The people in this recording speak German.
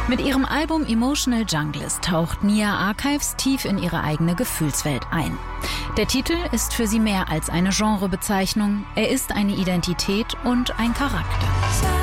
Mit ihrem Album Emotional Junglist taucht Nia Archives tief in ihre eigene Gefühlswelt ein. Der Titel ist für sie mehr als eine Genrebezeichnung, er ist eine Identität und ein Charakter.